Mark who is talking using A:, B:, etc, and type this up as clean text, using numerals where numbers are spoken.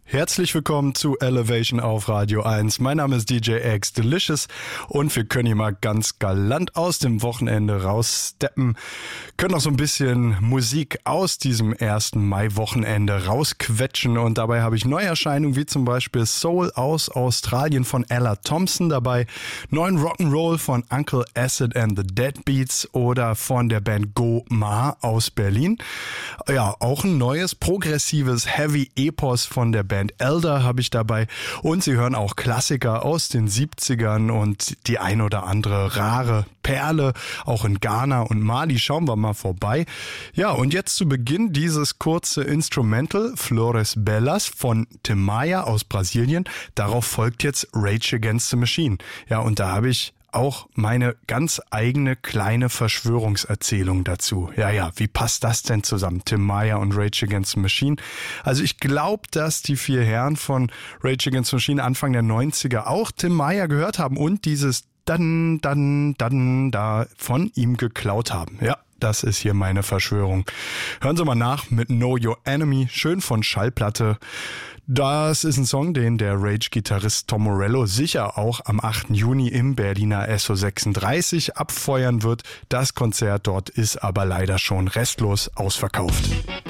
A: Herzlich willkommen zu Elevation auf Radio 1. Mein Name ist DJ X Delicious und wir können hier mal ganz galant aus dem Wochenende raussteppen, können auch so ein bisschen Musik aus diesem 1. Mai-Wochenende rausquetschen und dabei habe ich Neuerscheinungen wie zum Beispiel Soul aus Australien von Ella Thompson dabei, neuen Rock'n'Roll von Uncle Acid and the Deadbeats oder von der Band Go Ma aus Berlin. Ja, auch ein neues progressives Heavy Epos von der Band Elder habe ich dabei und Sie hören auch Klassiker aus den 70ern und die ein oder andere rare Perle, auch in Ghana und Mali. Schauen wir mal vorbei. Ja, und jetzt zu Beginn dieses kurze Instrumental Flores Bellas von Timaya aus Brasilien. Darauf folgt jetzt Rage Against the Machine. Ja, und da habe ich auch meine ganz eigene kleine Verschwörungserzählung dazu. Ja, wie passt das denn zusammen? Timaya und Rage Against the Machine. Also ich glaube, dass die 4 Herren von Rage Against the Machine Anfang der 90er auch Timaya gehört haben und dieses dann da von ihm geklaut haben. Ja, das ist hier meine Verschwörung. Hören Sie mal nach mit Know Your Enemy, schön von Schallplatte. Das ist ein Song, den der Rage-Gitarrist Tom Morello sicher auch am 8. Juni im Berliner SO36 abfeuern wird. Das Konzert dort ist aber leider schon restlos ausverkauft.